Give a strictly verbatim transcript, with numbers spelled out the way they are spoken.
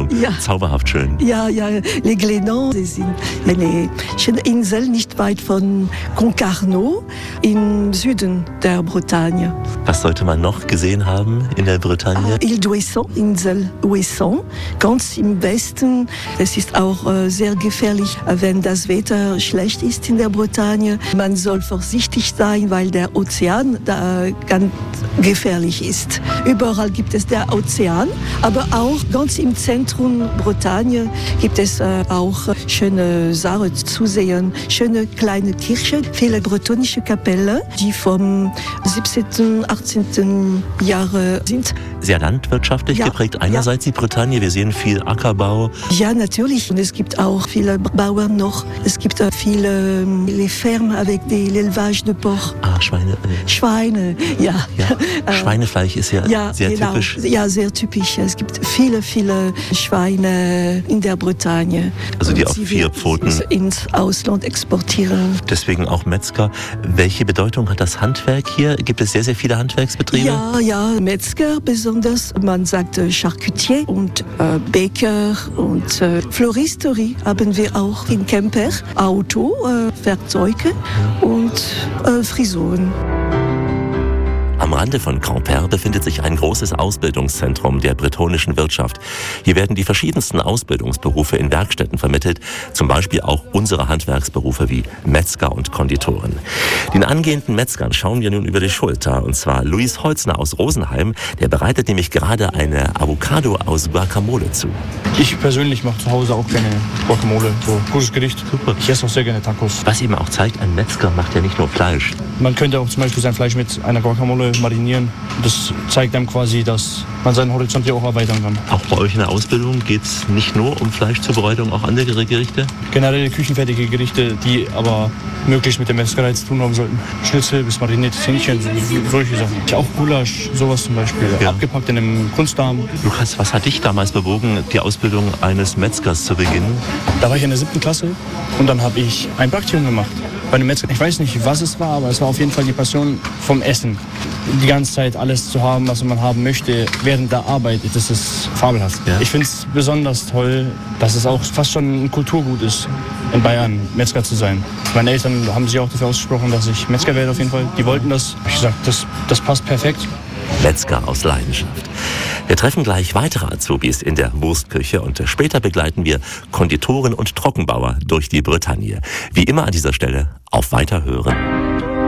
Ja. Zauberhaft schön. Ja, ja, Les Glénans, sie sind eine schöne Insel nicht weit von Concarneau im Süden der Bretagne. Was sollte man noch gesehen haben in der Bretagne? Ah, Ile d'Ouessant, Insel Ouessant, ganz im Westen. Es ist auch äh, sehr gefährlich, wenn das Wetter schlecht ist in der Bretagne. Man soll vorsichtig sein, weil der Ozean da ganz gefährlich ist. Überall gibt es der Ozean, aber auch ganz im Zentrum Bretagne gibt es äh, auch schöne Sachen zu sehen. Schöne kleine Kirchen, viele bretonische Kapellen, die vom siebzehnten, achtzehnten Jahre sind. Sehr landwirtschaftlich ja, geprägt. Einerseits ja. Die Bretagne, wir sehen viel Ackerbau. Ja, natürlich. Und es gibt auch viele Bauern noch. Es gibt äh, viele äh, les fermes avec des l'élevage de porc. Ah, Schweine. Äh. Schweine, ja. ja. Schweinefleisch ist ja, ja sehr genau. typisch. Ja, sehr typisch. Es gibt viele, viele Schweine in der Bretagne. Also die auf vier Pfoten ins Ausland exportieren. Deswegen auch Metzger. Welche Bedeutung hat das Handwerk hier? Gibt es sehr, sehr viele Handwerksbetriebe? Ja, ja, Metzger besonders. Man sagt äh, Charcutier und äh, Bäcker und äh, Floristerie haben wir auch in Quimper. Auto, äh, Werkzeuge ja. und äh, Frisuren. Am Rande von Quimper befindet sich ein großes Ausbildungszentrum der bretonischen Wirtschaft. Hier werden die verschiedensten Ausbildungsberufe in Werkstätten vermittelt, zum Beispiel auch unsere Handwerksberufe wie Metzger und Konditoren. Den angehenden Metzgern schauen wir nun über die Schulter, und zwar Luis Holzner aus Rosenheim, der bereitet nämlich gerade eine Avocado aus Guacamole zu. Ich persönlich mache zu Hause auch gerne Guacamole, so gutes Gericht. Super. Ich esse auch sehr gerne Tacos. Was eben auch zeigt, ein Metzger macht ja nicht nur Fleisch. Man könnte auch zum Beispiel sein Fleisch mit einer Guacamole marinieren. Das zeigt einem quasi, dass man seinen Horizont hier auch erweitern kann. Auch bei euch in der Ausbildung geht es nicht nur um Fleischzubereitung, auch andere Gerichte? Generell küchenfertige Gerichte, die aber möglichst mit der Metzgerei zu tun haben sollten. Schnitzel bis mariniertes Hähnchen, so, solche Sachen. Auch Gulasch, sowas zum Beispiel. Ja. Abgepackt in einem Kunstdarm. Lukas, was hat dich damals bewogen, die Ausbildung eines Metzgers zu beginnen? Da war ich in der siebten Klasse und dann habe ich ein Praktikum gemacht bei einem Metzger. Ich weiß nicht, was es war, aber es war auf jeden Fall die Passion vom Essen. Die ganze Zeit alles zu haben, was man haben möchte, während der Arbeit, das ist fabelhaft. Ja. Ich finde es besonders toll, dass es auch fast schon ein Kulturgut ist, in Bayern Metzger zu sein. Meine Eltern haben sich auch dafür ausgesprochen, dass ich Metzger werde auf jeden Fall. Die wollten das. Ich gesagt, das, das passt perfekt. Metzger aus Leidenschaft. Wir treffen gleich weitere Azubis in der Wurstküche und später begleiten wir Konditoren und Trockenbauer durch die Bretagne. Wie immer an dieser Stelle auf Weiterhören.